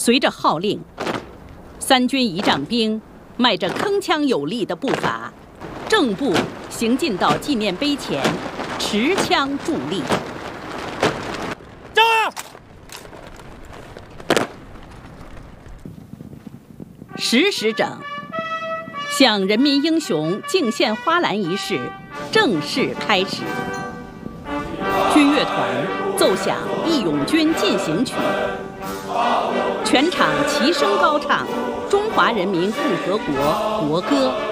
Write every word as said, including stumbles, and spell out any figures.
随着号令，三军仪仗兵迈着铿锵有力的步伐，正步行进到纪念碑前，持枪伫立。 站！ 十时整，向人民英雄敬献花篮仪式正式开始。军乐团奏响《义勇军进行曲》，全场齐声高唱中华人民共和国国歌。